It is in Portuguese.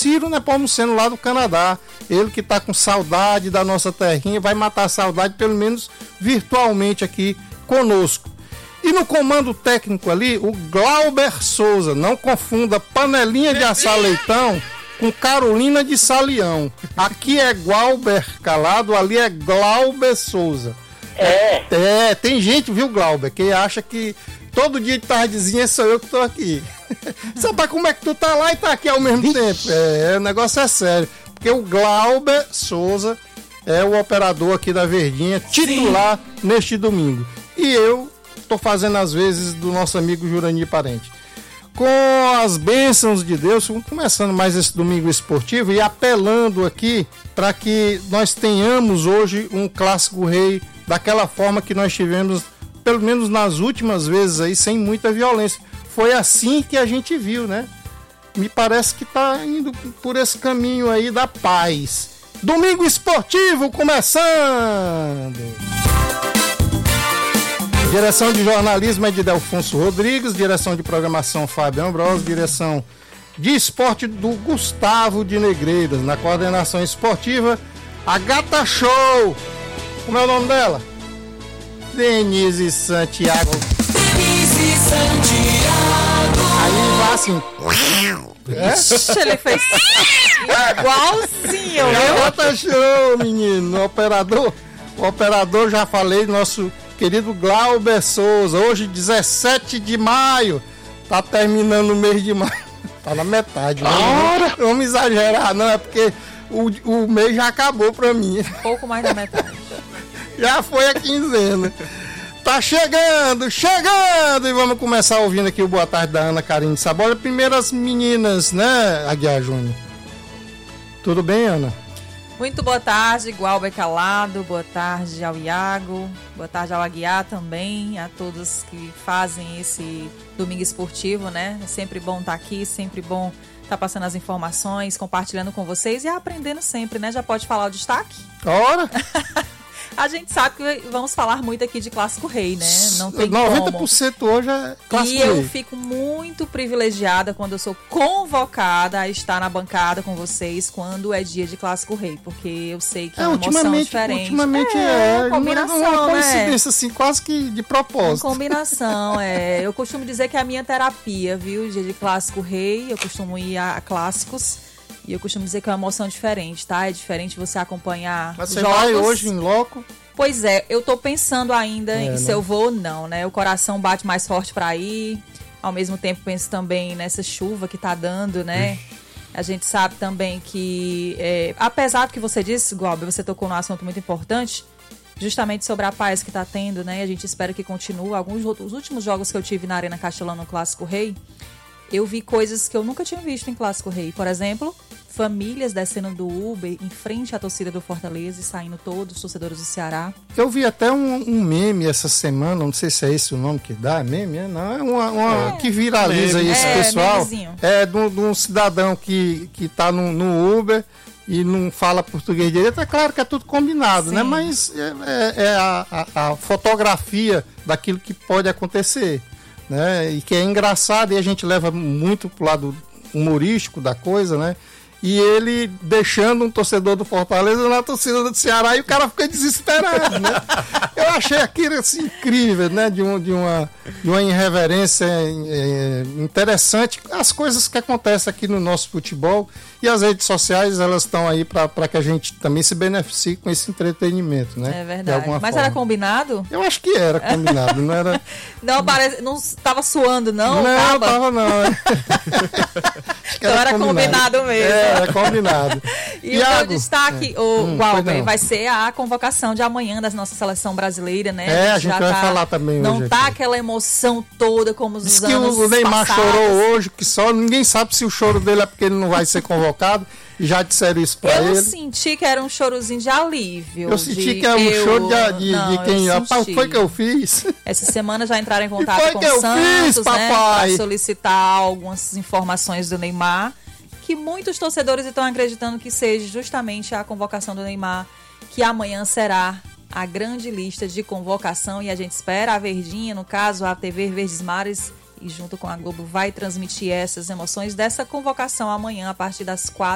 Ciro Nepomuceno lá do Canadá. Ele que está com saudade da nossa terrinha, vai matar a saudade pelo menos virtualmente aqui conosco. E no comando técnico ali, o Glauber Souza. Não confunda panelinha de assar leitão com Carolina de Salião. Aqui é Glauber Calado, ali é Glauber Souza. Tem gente, viu, Glauber, que acha que todo dia de tardezinha sou eu que tô aqui. Sabe como é que tu tá lá e tá aqui ao mesmo tempo? O negócio é sério. Porque o Glauber Souza é o operador aqui da Verdinha, titular neste domingo. E eu tô fazendo as vezes do nosso amigo Jurandir Parente. Com as bênçãos de Deus, começando mais esse domingo esportivo e apelando aqui para que nós tenhamos hoje um Clássico Rei daquela forma que nós tivemos, pelo menos nas últimas vezes aí, sem muita violência. Foi assim que a gente viu, né? Me parece que tá indo por esse caminho aí da paz. Domingo esportivo começando! Direção de jornalismo é de Delfonso Rodrigues, direção de programação Fábio Ambrosio, direção de esporte do Gustavo de Negreiras, na coordenação esportiva, a Gata Show. Como é o nome dela? Denise Santiago. Aí vai assim. Ixi, ele fez igualzinho, viu? Gata Show, menino. O operador, já falei, nosso querido Glauber Souza. Hoje, 17 de maio. Tá terminando o mês de maio. Tá na metade. Não vamos exagerar, não. É porque o mês já acabou pra mim. Pouco mais da metade. Já foi a quinzena. Tá chegando! E vamos começar ouvindo aqui o Boa Tarde da Ana Karine Saboia. Primeiro as meninas, né, Aguiar Júnior? Tudo bem, Ana? Muito boa tarde, Glauber Calado, boa tarde ao Iago, boa tarde ao Aguiar também, a todos que fazem esse domingo esportivo, né? É sempre bom estar aqui, sempre bom estar passando as informações, compartilhando com vocês e aprendendo sempre, né? Já pode falar o destaque? Ora! A gente sabe que vamos falar muito aqui de Clássico Rei, né? Não tem 90% como. Hoje é Clássico Rei. E eu fico muito privilegiada quando eu sou convocada a estar na bancada com vocês quando é dia de Clássico Rei, porque eu sei que é uma emoção diferente. Ultimamente uma combinação, uma coincidência, assim, quase que de propósito. Uma combinação, Eu costumo dizer que é a minha terapia, viu? Dia de Clássico Rei, eu costumo ir a clássicos. E eu costumo dizer que é uma emoção diferente, tá? É diferente você acompanhar Mas você jogos. vai hoje em loco? Pois é, eu tô pensando ainda em se eu vou ou não, né? O coração bate mais forte pra ir. Ao mesmo tempo penso também nessa chuva que tá dando, né? A gente sabe também que, apesar do que você disse, Glauber, você tocou num assunto muito importante, justamente sobre a paz que tá tendo, né? E a gente espera que continue. Os últimos jogos que eu tive na Arena Castelão no Clássico Rei, eu vi coisas que eu nunca tinha visto em Clássico Rei. Por exemplo, famílias descendo do Uber em frente à torcida do Fortaleza e saindo todos os torcedores do Ceará. Eu vi até um meme essa semana, não sei se é esse o nome que dá, meme? Não, é uma que viraliza meme. Esse pessoal. Memezinho. De um cidadão que tá no Uber e não fala português direito. É claro que é tudo combinado, né? Mas é a fotografia daquilo que pode acontecer, né? E que é engraçado e a gente leva muito pro lado humorístico da coisa, né? E ele deixando um torcedor do Fortaleza na torcida do Ceará e o cara fica desesperado, né? Eu achei aquilo assim, incrível, né? De uma irreverência interessante. As coisas que acontecem aqui no nosso futebol e as redes sociais, elas estão aí para que a gente também se beneficie com esse entretenimento, né? É verdade. Mas forma. Era combinado? Eu acho que era combinado, não era... Não, não estava suando, não? Não, tava não. Então era combinado mesmo. Era combinado. E o meu destaque, Glauber, vai ser a convocação de amanhã da nossa seleção brasileira, né? A gente vai falar também não hoje. Não tá aquela emoção toda como os Diz anos que o Neymar passados. Chorou hoje, que só ninguém sabe se o choro dele é porque ele não vai ser convocado. E já disseram isso pra ele. Eu senti que era um chorozinho de alívio. Eu senti que era um choro de quem... Rapaz, foi que eu fiz? Essa semana já entraram em contato com o Santos, né? Pra solicitar algumas informações do Neymar. Que muitos torcedores estão acreditando que seja justamente a convocação do Neymar, que amanhã será a grande lista de convocação. E a gente espera a Verdinha, no caso a TV Verdes Mares, e junto com a Globo vai transmitir essas emoções dessa convocação amanhã a partir das 4h.